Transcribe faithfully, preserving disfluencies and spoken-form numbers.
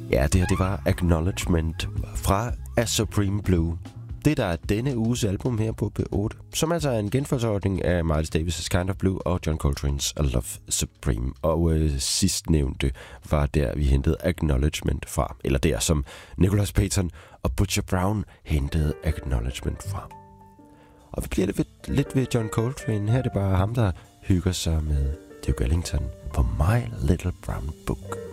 Ja, det her det var Acknowledgement fra A Supreme Blue. Det der er denne uges album her på B otte, som altså er en genforsordning af Miles Davis' Kind of Blue og John Coltrane's A Love Supreme. Og øh, sidstnævnte var der, vi hentede Acknowledgement fra. Eller der, som Nicholas Payton og Butcher Brown hentede Acknowledgement fra. Og vi bliver lidt ved, lidt ved John Coltrane. Her er det bare ham, der hygger sig med Duke Ellington på My Little Brown Book.